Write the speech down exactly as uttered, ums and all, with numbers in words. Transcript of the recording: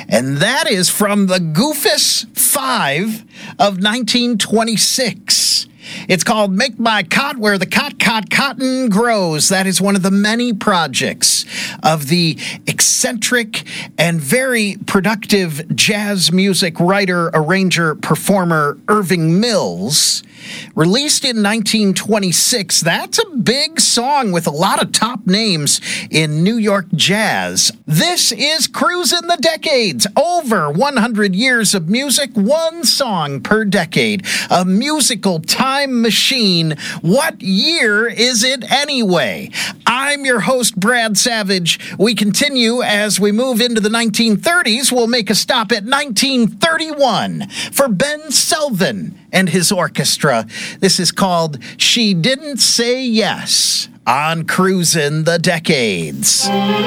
And that is from the Goofus Five of nineteen twenty-six. It's called Make My Cot Where the Cot Cot Cotton Grows. That is one of the many projects of the eccentric and very productive jazz music writer, arranger, performer Irving Mills. Released in nineteen twenty-six, that's a big song with a lot of top names in New York jazz. This is Cruisin' the Decades. Over one hundred years of music, one song per decade. A musical time machine. What year is it anyway? I'm your host, Brad Savage. We continue as we move into the nineteen thirties. We'll make a stop at nineteen thirty-one for Ben Selvin and his orchestra. This is called She Didn't Say Yes on Cruisin' the Decades.